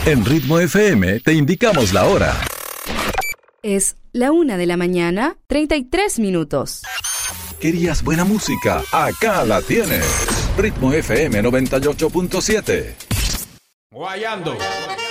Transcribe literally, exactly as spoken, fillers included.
En Ritmo F M te indicamos la hora. Es la una de la mañana, treinta y tres minutos. ¿Querías buena música? Acá la tienes. Ritmo F M noventa y ocho punto siete. Guayando.